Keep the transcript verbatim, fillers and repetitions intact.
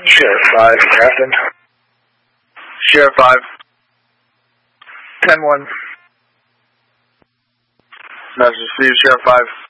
Sheriff five, Captain. Sheriff five. ten one. Message to you, Sheriff five.